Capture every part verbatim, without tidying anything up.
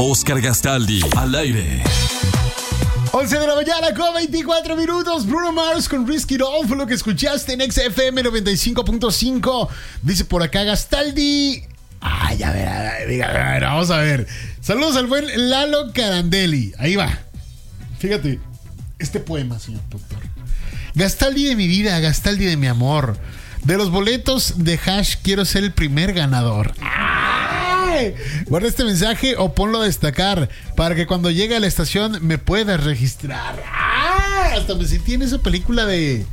Oscar Gastaldi, al aire. once de la mañana con veinticuatro minutos. Bruno Mars con Risky Doll fue lo que escuchaste en X F M noventa y cinco punto cinco. Dice por acá Gastaldi. Ay, a ver, a ver, a ver, vamos a ver. Saludos al buen Lalo Carandelli. Ahí va. Fíjate, este poema, señor doctor. Gastaldi de mi vida, Gastaldi de mi amor. De los boletos de Hash quiero ser el primer ganador. ¡Ay! Guarda este mensaje o ponlo a destacar para que cuando llegue a la estación me puedas registrar. ¡Ah! Hasta me sentí en esa película de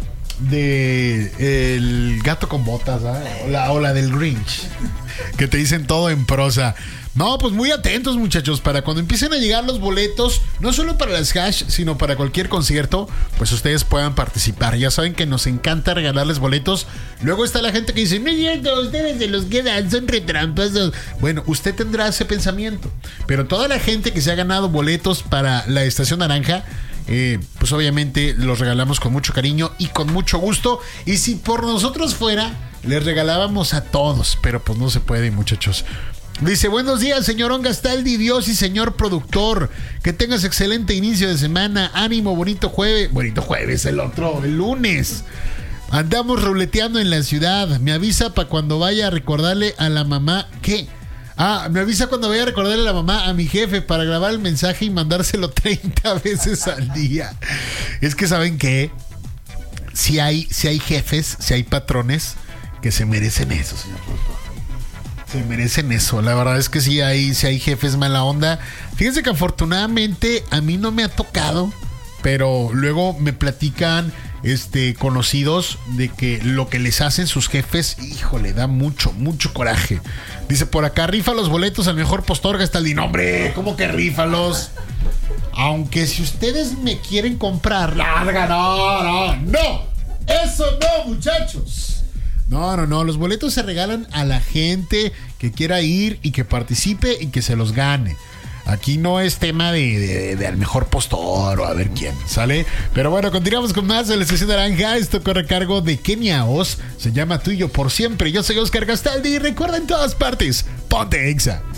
de El gato con botas, ¿sabes? O la, o la del Grinch, que te dicen todo en prosa. No, pues muy atentos, muchachos, para cuando empiecen a llegar los boletos, no solo para las Hash, sino para cualquier concierto, pues ustedes puedan participar. Ya saben que nos encanta regalarles boletos. Luego está la gente que dice, no es cierto, ustedes se los quedan, son retramposos. Bueno, usted tendrá ese pensamiento, pero toda la gente que se ha ganado boletos para la Estación Naranja, Eh, pues obviamente los regalamos con mucho cariño y con mucho gusto. Y si por nosotros fuera, les regalábamos a todos, pero pues no se puede, muchachos. Dice, buenos días, señorón Gastaldi, Dios y señor productor. Que tengas excelente inicio de semana. Ánimo, bonito jueves. Bonito jueves, el otro, el lunes. Andamos ruleteando en la ciudad. Me avisa para cuando vaya a recordarle a la mamá que... Ah, me avisa cuando vaya a recordarle a la mamá a mi jefe para grabar el mensaje y mandárselo treinta veces al día. Es que ¿saben qué? Si hay, si hay jefes, si hay patrones que se merecen eso, señor productor. Se merecen eso. La verdad es que sí hay, sí hay jefes mala onda. Fíjense que afortunadamente a mí no me ha tocado, pero luego me platican este, conocidos de que lo que les hacen sus jefes, híjole, da mucho, mucho coraje. Dice por acá, rifa los boletos al mejor postor Gastaldi. No, hombre, ¿cómo que rífalos? Aunque si ustedes me quieren comprar, larga, no, no, no. Eso no, muchachos. No, no, no, los boletos se regalan a la gente que quiera ir y que participe y que se los gane. Aquí no es tema de, de, de al mejor postor o a ver quién, ¿sale? Pero bueno, continuamos con más de la Estación Naranja. Esto corre a cargo de Kenia Oz. Se llama Tú y Yo por Siempre. Yo soy Oscar Gastaldi y recuerda en todas partes, ponte Exa.